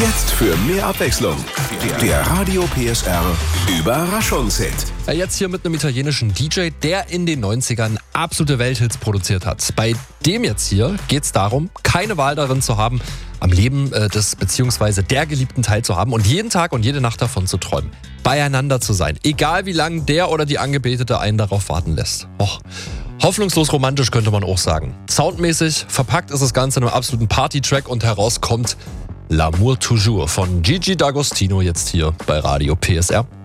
Jetzt für mehr Abwechslung. Der Radio PSR Überraschungshit. Ja, jetzt hier mit einem italienischen DJ, der in den 90ern absolute Welthits produziert hat. Bei dem jetzt hier geht es darum, keine Wahl darin zu haben, am Leben des bzw. der Geliebten teilzuhaben und jeden Tag und jede Nacht davon zu träumen. Beieinander zu sein, egal wie lange der oder die Angebetete einen darauf warten lässt. Hoffnungslos romantisch könnte man auch sagen. Soundmäßig verpackt ist das Ganze in einem absoluten Party-Track und heraus kommt L'amour toujours von Gigi D'Agostino jetzt hier bei Radio PSR.